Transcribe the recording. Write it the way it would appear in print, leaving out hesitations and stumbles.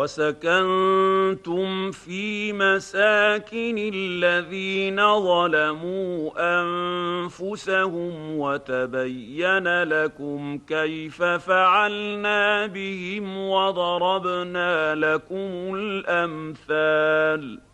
وسكنتم في مساكن الذين ظلموا أنفسهم وتبين لكم كيف فعلنا بهم وضربنا لكم الأمثال.